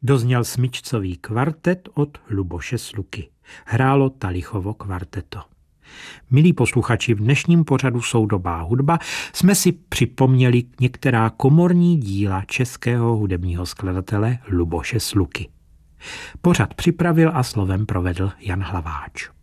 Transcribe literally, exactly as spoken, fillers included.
Dozněl smyčcový kvartet od Luboše Sluky. Hrálo Talichovo kvarteto. Milí posluchači, v dnešním pořadu Soudobá hudba jsme si připomněli některá komorní díla českého hudebního skladatele Luboše Sluky. Pořad připravil a slovem provedl Jan Hlaváč.